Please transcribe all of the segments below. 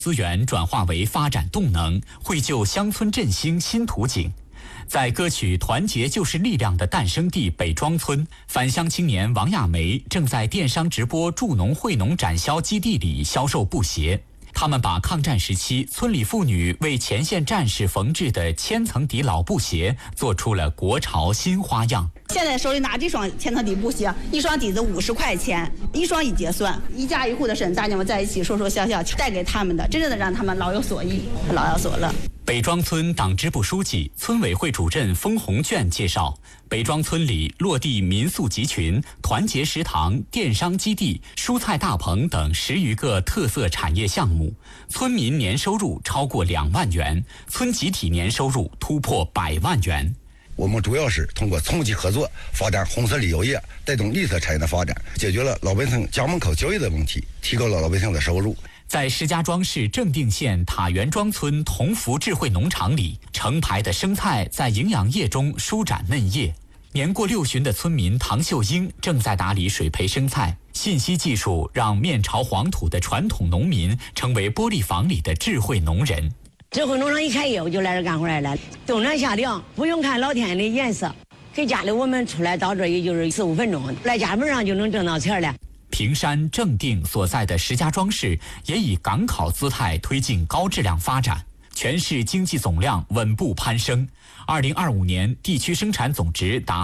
资源转化为发展动能，绘就乡村振兴新图景。在歌曲《团结就是力量》的诞生地北庄村，返乡青年王亚梅正在电商直播助农惠农展销基地里销售布鞋。他们把抗战时期村里妇女为前线战士缝制的千层底老布鞋做出了国潮新花样。 现在手里拿这双千层底布鞋，一双底子50块钱，一双一结算，一家一户的婶大娘们在一起说说笑笑，带给他们的，真正的让他们老有所依，老有所乐。 北庄村党支部书记、村委会主任封红卷介绍，北庄村里落地民宿集群、团结食堂、电商基地、蔬菜大棚等10余个特色产业项目，村民年收入超过2万元，村集体年收入突破100万元。 我们主要是通过村集合作，发展红色旅游业，带动绿色产业的发展，解决了老百姓家门口就业的问题，提高了老百姓的收入。 在石家庄市正定县塔园庄村同福智慧农场里，成排的生菜在营养液中舒展嫩叶。年过60旬的村民唐秀英正在打理水培生菜。信息技术让面朝黄土的传统农民成为玻璃房里的智慧农人。 智慧农场一开业，我就来这干活来了。冬暖夏凉，不用看老天的颜色，给家里我们出来到这也就是4、5分钟，来家门上就能挣到钱了。 平山、正定所在的石家庄市也以港口姿态推进高质量发展，全市经济总量稳步攀升。2025年地区生产总值达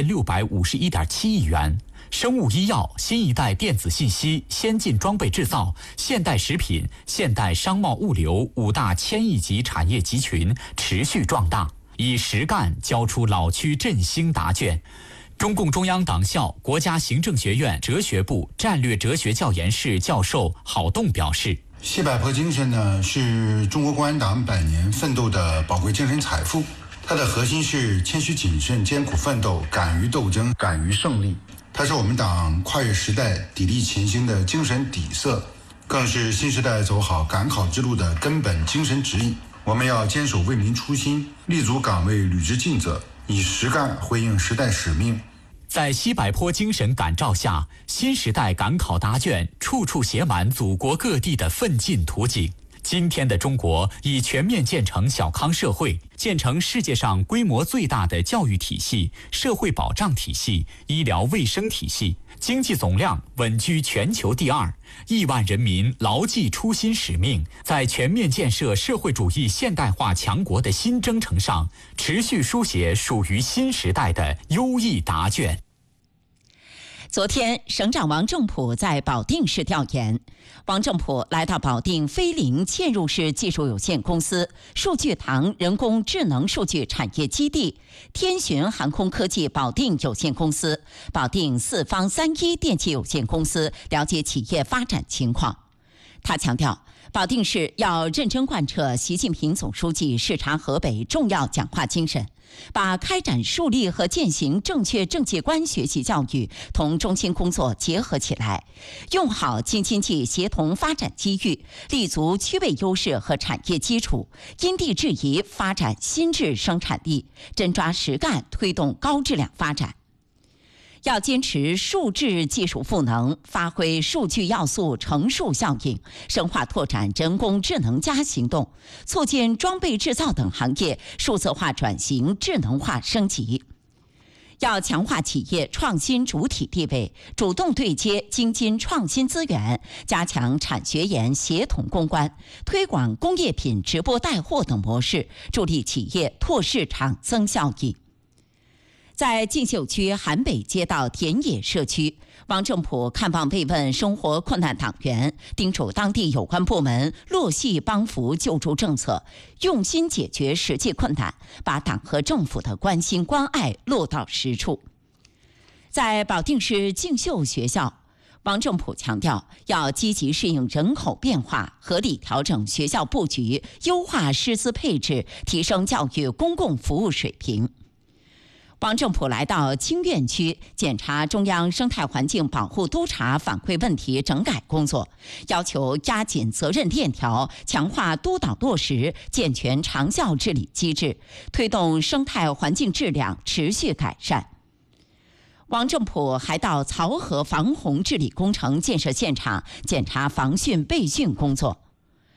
8651.7亿元。生物医药、新一代电子信息、先进装备制造、现代食品、现代商贸物流5大1000亿级产业集群持续壮大，以实干交出老区振兴答卷。中共中央党校、国家行政学院哲学部战略哲学教研室教授郝栋表示， 西柏坡精神呢，是中国共产党100年奋斗的宝贵精神财富。它的核心是谦虚谨慎、艰苦奋斗、敢于斗争、敢于胜利。它是我们党跨越时代、砥砺前行的精神底色，更是新时代走好赶考之路的根本精神指引。我们要坚守为民初心，立足岗位履职尽责，以实干回应时代使命。 在西柏坡精神感召下，新时代赶考答卷处处写满祖国各地的奋进图景。今天的中国已全面建成小康社会，建成世界上规模最大的教育体系、社会保障体系、医疗卫生体系，经济总量稳居全球第2，亿万人民牢记初心使命，在全面建设社会主义现代化强国的新征程上，持续书写属于新时代的优异答卷。 昨天，省长王正普在保定市调研。王正普来到保定飞凌嵌入式技术有限公司、数据堂人工智能数据产业基地、天巡航空科技保定有限公司、保定四方31电器有限公司，了解企业发展情况。他强调，保定市要认真贯彻习近平总书记视察河北重要讲话精神，把开展树立和践行正确政界观学习教育同中心工作结合起来，用好京津冀协同发展机遇，立足区位优势和产业基础，因地制宜发展新质生产力，真抓实干推动高质量发展。要坚持数质技术赋能，发挥数据要素乘数效应，深化拓展人工智能加行动，促进装备制造等行业数字化转型、智能化升级。要强化企业创新主体地位，主动对接京津创新资源，加强产学研协同攻关，推广工业品直播带货等模式，助力企业拓市场增效益。在锦绣区韩北街道田野社区，王正普看望慰问生活困难党员，叮嘱当地有关部门落细帮扶救助政策，用心解决实际困难，把党和政府的关心关爱落到实处。在保定市锦绣学校，王正普强调，要积极适应人口变化，合理调整学校布局，优化师资配置，提升教育公共服务水平。王正普来到清苑区检查中央生态环境保护督察反馈问题整改工作，要求压紧责任链条，强化督导落实，健全长效治理机制，推动生态环境质量持续改善。王正普还到漕河防洪治理工程建设现场检查防汛备汛工作。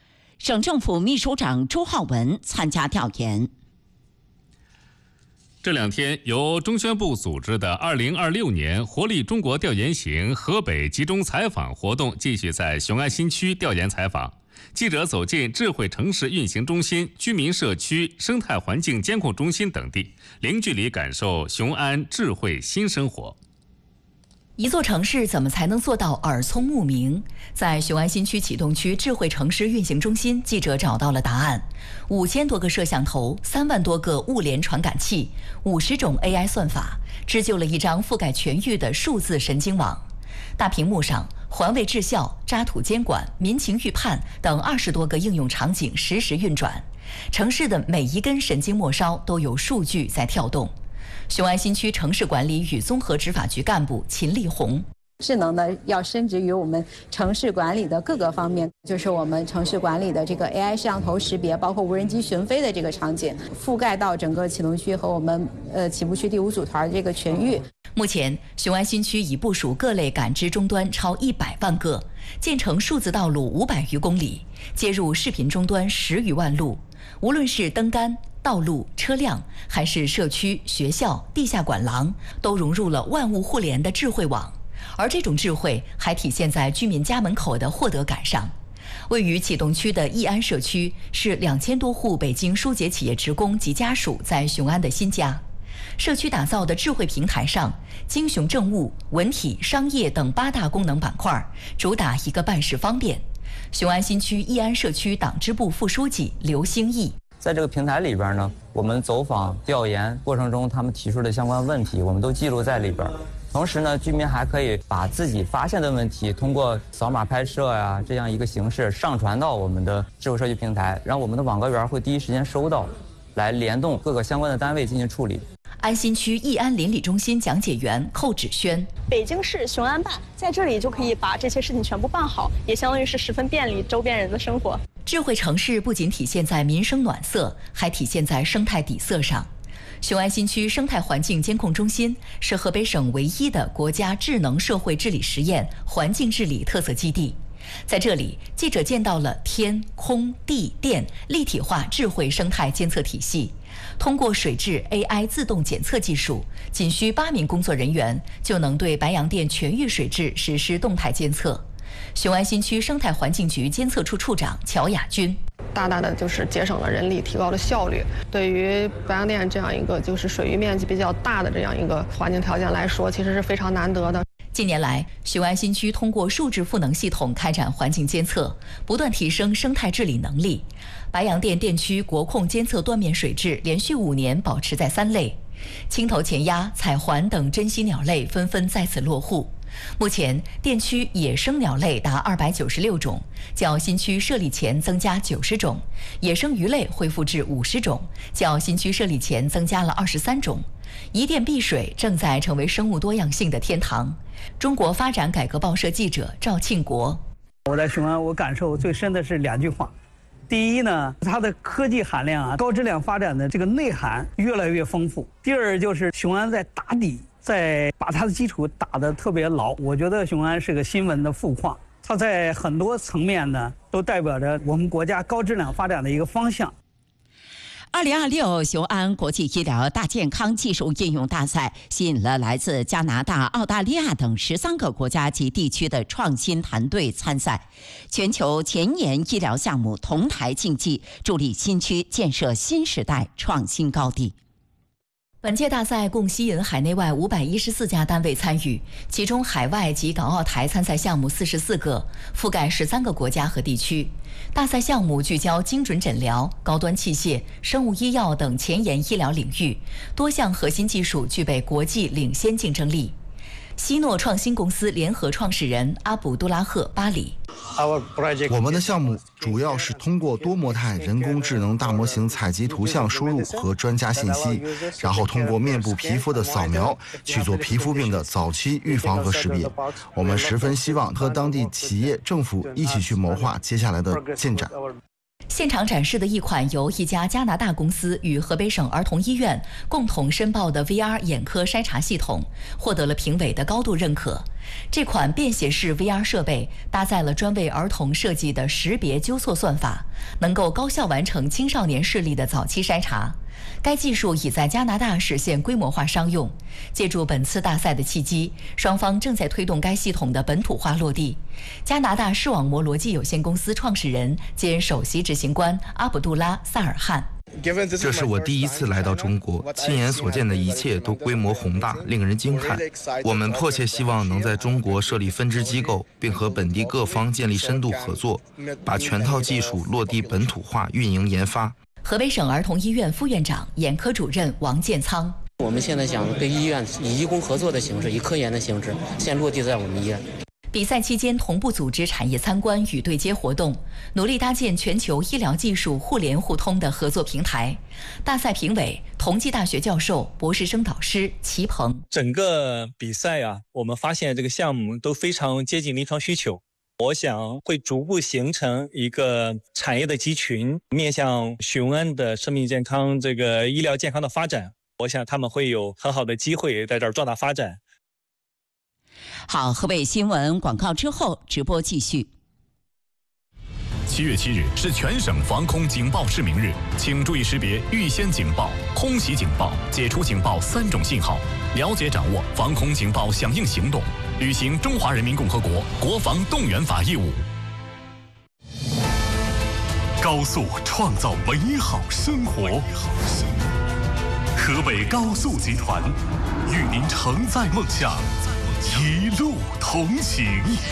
省政府秘书长朱浩文参加调研。 这2天，由中宣部组织的2026年活力中国调研行河北集中采访活动继续在雄安新区调研采访。记者走进智慧城市运行中心、居民社区、生态环境监控中心等地，零距离感受雄安智慧新生活。 一座城市怎么才能做到耳聪目明？在雄安新区启动区智慧城市运行中心，记者找到了答案：5000多个摄像头，3万多个物联传感器，50种 AI 算法，织就了一张覆盖全域的数字神经网。大屏幕上，环卫治校、渣土监管、民情预判等20多个应用场景实时运转，城市的每一根神经末梢都有数据在跳动。雄安新区城市管理与综合执法局干部秦丽红： 智能的要深植于我们城市管理的各个方面，就是我们城市管理的这个 AI 摄像头识别，包括无人机巡飞的这个场景，覆盖到整个启动区和我们起步区第5组团这个全域。 目前，雄安新区已部署各类感知终端超100万个，建成数字道路500余公里，接入视频终端10余万路。无论是灯杆、道路、车辆，还是社区、学校、地下管廊，都融入了万物互联的智慧网。而这种智慧还体现在居民家门口的获得感上。位于启动区的义安社区是2000多户北京舒洁企业职工及家属在雄安的新家。社区打造的智慧平台上，经雄政务、文体、商业等8大功能板块，主打一个办事方便。雄安新区义安社区党支部副书记刘兴义： 在这个平台里边呢，我们走访调研过程中他们提出的相关问题，我们都记录在里边。同时呢，居民还可以把自己发现的问题通过扫码拍摄呀这样一个形式上传到我们的智慧社区平台，让我们的网格员会第一时间收到，来联动各个相关的单位进行处理。 安新区义安邻里中心讲解员寇芷轩： 北京市雄安办在这里就可以把这些事情全部办好，也相当于是十分便利周边人的生活。 智慧城市不仅体现在民生暖色，还体现在生态底色上。雄安新区生态环境监控中心是河北省唯一的国家智能社会治理实验环境治理特色基地。在这里，记者见到了天、空、地、电立体化智慧生态监测体系。通过水质 AI 自动检测技术，仅需8名工作人员就能对白洋淀全域水质实施动态监测。雄安新区生态环境局监测处处长乔雅军： 大大的就是节省了人力，提高了效率。对于白洋淀这样一个就是水域面积比较大的这样一个环境条件来说，其实是非常难得的。 近年来，雄安新区通过数字赋能系统开展环境监测，不断提升生态治理能力。白洋淀电区国控监测断面水质连续5年保持在3类，青头前鸭、彩环等珍稀鸟类纷纷在此落户。目前，电区野生鸟类达296种，较新区设立前增加90种；野生鱼类恢复至50种，较新区设立前增加了23种。一电碧水正在成为生物多样性的天堂。中国发展改革报社记者赵庆国： 我在雄安，我感受最深的是2句话。第一呢，它的科技含量啊，高质量发展的这个内涵越来越丰富。第二就是雄安在打底，在把它的基础打得特别牢。我觉得雄安是个新闻的富矿，它在很多层面呢，都代表着我们国家高质量发展的一个方向。 2026雄安国际医疗大健康技术应用大赛吸引了来自加拿大、澳大利亚等13个国家及地区的创新团队参赛，全球前沿医疗项目同台竞技，助力新区建设新时代创新高地。 本届大赛共吸引海内外514家单位参与，其中海外及港澳台参赛项目44个，覆盖13个国家和地区。大赛项目聚焦精准诊疗、高端器械、生物医药等前沿医疗领域，多项核心技术具备国际领先竞争力。希诺创新公司联合创始人阿卜杜拉赫·巴里： 我们的项目主要是通过多模态人工智能大模型采集图像输入和专家信息，然后通过面部皮肤的扫描去做皮肤病的早期预防和识别。我们十分希望和当地企业、政府一起去谋划接下来的进展。 现场展示的一款由一家加拿大公司与河北省儿童医院共同申报的 VR 眼科筛查系统，获得了评委的高度认可。这款便携式 VR 设备搭载了专为儿童设计的识别纠错算法，能够高效完成青少年视力的早期筛查。该技术已在加拿大实现规模化商用。借助本次大赛的契机，双方正在推动该系统的本土化落地。加拿大视网膜逻辑有限公司创始人兼首席执行官阿卜杜拉·萨尔汗。 这是我第一次来到中国，亲眼所见的一切都规模宏大，令人惊叹。我们迫切希望能在中国设立分支机构，并和本地各方建立深度合作，把全套技术落地本土化运营研发。 河北省儿童医院副院长、眼科主任王建仓。 我们现在想跟医院以医工合作的形式，以科研的形式，先落地在我们医院。 比赛期间同步组织产业参观与对接活动，努力搭建全球医疗技术互联互通的合作平台。大赛评委、同济大学教授、博士生导师齐鹏。 整个比赛我们发现这个项目都非常接近临床需求。我想会逐步形成一个产业的集群，面向雄安的生命健康、这个医疗健康的发展。我想他们会有很好的机会在这儿壮大发展。 好，河北新闻广告之后直播继续。 7月7日是全省防空警报示明日，请注意识别预先警报、空袭警报、解除警报3种信号，了解掌握防空警报响应行动，履行中华人民共和国国防动员法义务。高速创造美好生活，河北高速集团与您承载梦想，一路同行。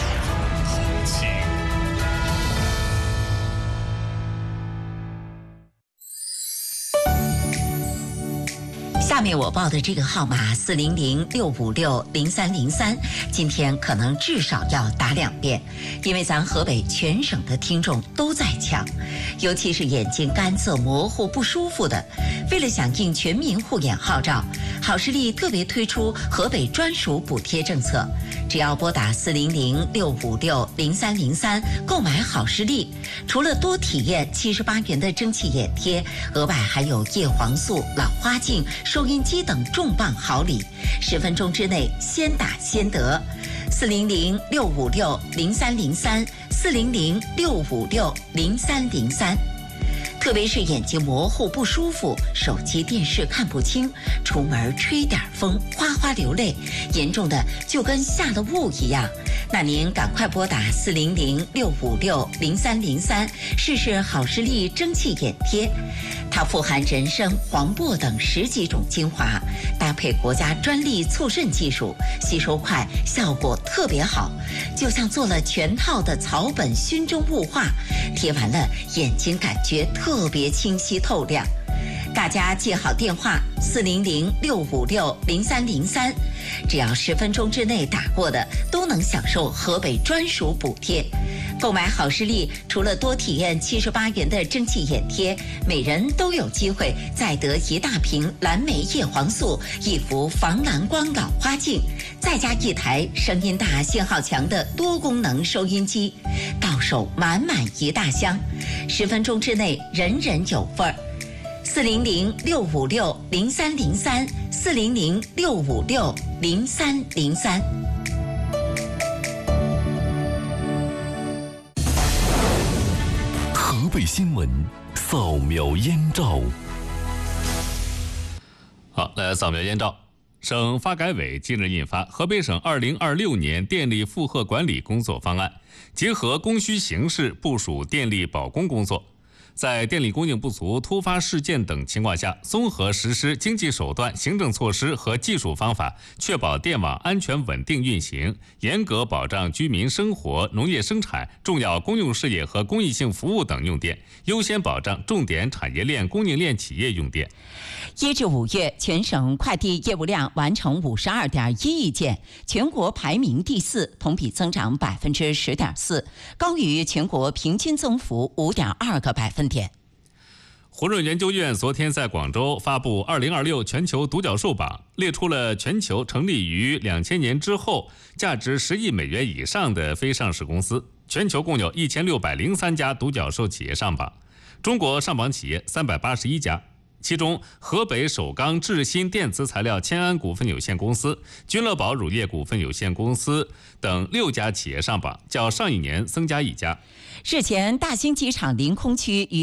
下面我报的这个号码400-656-0303，今天可能至少要打2遍，因为咱河北全省的听众都在抢，尤其是眼睛干涩、模糊、不舒服的。为了响应全民护眼号召，好视力特别推出河北专属补贴政策，只要拨打400-656-0303购买好视力，除了多体验78元的蒸汽眼贴，额外还有叶黄素、老花镜、收音机等重磅好礼，10分钟之内先打先得。400-656-0303 400-656-0303。特别是眼睛模糊不舒服，手机电视看不清，出门吹点风哗哗流泪，严重的就跟下了雾一样，那您赶快拨打400-656-0303试试好视力蒸汽眼贴。它富含人参、黄柏等10几种精华，搭配国家专利促渗技术，吸收快，效果特别好，就像做了全套的草本熏蒸雾化，贴完了眼睛感觉特别清晰透亮。大家记好电话400-656-0303，只要10分钟之内打过的都能享受河北专属补贴。购买好视力，除了多体验78元的蒸汽眼贴，每人都有机会再得1大瓶蓝莓叶黄素、1幅防蓝光老花镜，再加1台声音大、信号强的多功能收音机，到手满满1大箱，10分钟之内人人有份儿。400-656-0303 400-656-0303。 河北新闻扫描燕赵。 好，来扫描燕赵。省发改委近日印发《河北省2026年电力负荷管理工作方案》，结合供需形势部署电力保供工作。在电力供应不足、突发事件等情况下，综合实施经济手段、行政措施和技术方法，确保电网安全稳定运行，严格保障居民生活、农业生产、重要公用事业和公益性服务等用电，优先保障重点产业链供应链企业用电。 1至5月，全省快递业务量完成52.1亿件，全国排名第4，同比增长10.4%，高于全国平均增幅5.2个百分点。 胡润研究院昨天在广州发布2026全球独角兽榜，列出了全球成立于2000年之后价值10亿美元以上的非上市公司。 全球共有1603家独角兽企业上榜，中国上榜企业381家。其中，河北首钢智新电磁材料千安股份有限公司、君乐宝乳业股份有限公司等6家企业上榜，较上一年增加1家。 日前，大兴机场临空区与